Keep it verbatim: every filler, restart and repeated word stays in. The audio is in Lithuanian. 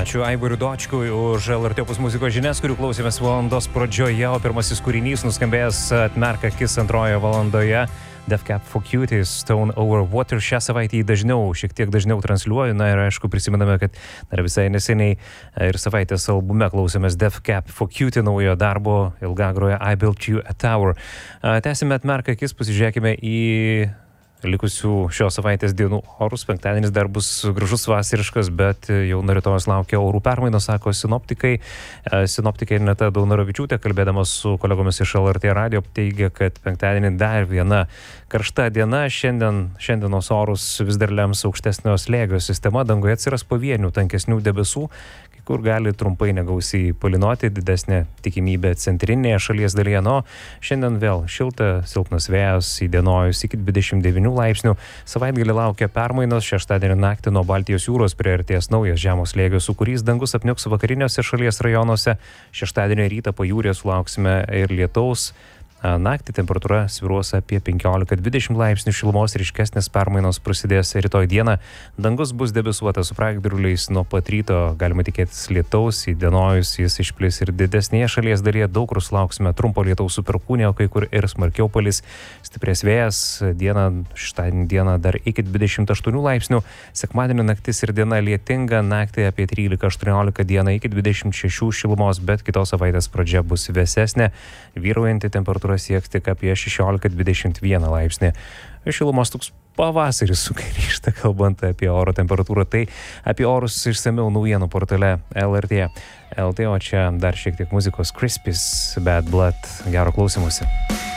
Ačiū Aivariui Dočkui už L R T opus muzikos žinias, kurių klausėmės valandos pradžioje, o pirmasis kūrinys nuskambėjęs Atmerk akis antroje valandoje. Death Cab for Cutie, Stone Over Water. Šią savaitę jį dažniau, šiek tiek dažniau transliuoju. Na ir aišku, prisimename, kad dar visai neseniai ir savaitės albume klausėmės Death Cab for Cutie naujo darbo, ilga groja I Built You a Tower. Tęsime Atmerk akis, pasižiūrėkime į likusių šios savaitės dienų orus. Penktadienis dar bus gražus vasariškas, bet jau nuo rytojus laukia orų permainos, sako sinoptikai. Sinoptikė Ineta Daunoravičiūtė, kalbėdamas su kolegomis iš L R T radijo, teigia, kad penktadienį dar viena karšta diena. Šiandien, šiandienos orus vis dar lems aukštesnio slėgio sistema. Dangoje atsiras pavienių tankesnių debesų, kur gali trumpai negausiai palynoti, didesnė tikimybė centrinėje šalies dalyje. No, šiandien vėl šilta, silpnas vėjas, įdienojus iki dvidešimt devynių laipsnių. Savaitgalį laukia permainos, šeštadienį naktį nuo Baltijos jūros priartės naujas žemo slėgio sūkurys, dangus apniuks vakariniuose šalies rajonuose. Šeštadienio rytą pajūryje sulauksime ir lietaus. Naktį temperatūra svyruos apie penkiolika dvidešimt laipsnių šilumos, ryškesnės permainos prasidės rytoj dieną. Dangus bus debesuotas su pragiedruliais, nuo pat ryto galima tikėtis lietaus, įdienojus jis išplis ir didesnėje šalies dalyje, daug kur sulauksime trumpo lietaus su perkūnija, o kai kur ir smarkiau palis, stiprės vėjas, dieną, šeštadienį dieną dar iki dvidešimt aštuonių laipsnių, sekmadienio naktis ir diena lietinga, naktį apie trylika aštuoniolika, dieną iki dvidešimt šešių šilumos, bet kitos savaitės pradžia bus vėsesnė, vyraujanti temperatūra sieks tik apie šešiolika dvidešimt vieną laipsnį. Šilumos toks pavasaris sugrįžta, kalbant apie oro temperatūrą. Tai apie orus išsamiau naujienų portale L R T L T, o čia dar šiek tiek muzikos. Crispis, Bad Blood. Gero klausymosi.